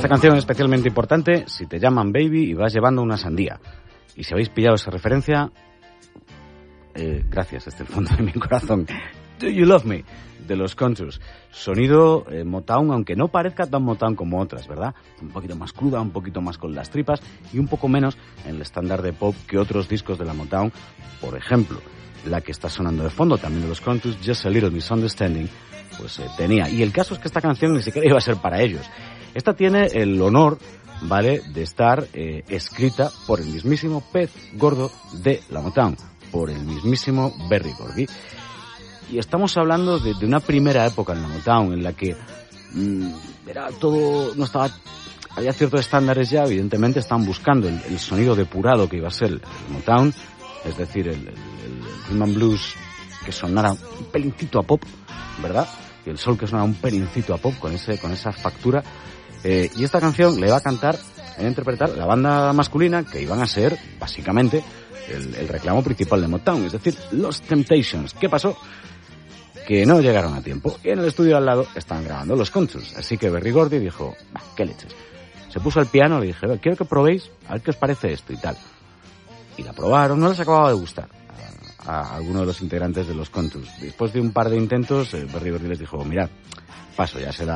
Esta canción es especialmente importante si te llaman baby y vas llevando una sandía. Y si habéis pillado esa referencia, gracias desde el fondo de mi corazón. Do You Love Me, de los Contours. Sonido Motown, aunque no parezca tan Motown como otras, ¿verdad? Un poquito más cruda, un poquito más con las tripas y un poco menos en el estándar de pop que otros discos de la Motown. Por ejemplo, la que está sonando de fondo, también de los Contours, Just a Little Misunderstanding, pues tenía. Y el caso es que esta canción ni siquiera iba a ser para ellos. Esta tiene el honor, ¿vale?, de estar escrita por el mismísimo pez gordo de la Motown, por el mismísimo Berry Gordy. Y estamos hablando de una primera época en la Motown en la que era todo, no estaba, había ciertos estándares ya, evidentemente estaban buscando el sonido depurado que iba a ser el Motown, es decir, el rhythm and blues que sonara un pelincito a pop, ¿verdad? Y el soul que sonara un pelincito a pop con esa factura. Y esta canción le va a cantar, a interpretar la banda masculina que iban a ser, básicamente, el reclamo principal de Motown, es decir, los Temptations. ¿Qué pasó? Que no llegaron a tiempo y en el estudio al lado estaban grabando los Contours. Así que Berry Gordy dijo, qué leches. Se puso al piano, le dije, quiero que probéis, a ver qué os parece esto y tal. Y la probaron, no les acababa de gustar a alguno de los integrantes de los Contours. Después de un par de intentos, Berry Gordy les dijo, mirad, paso, ya será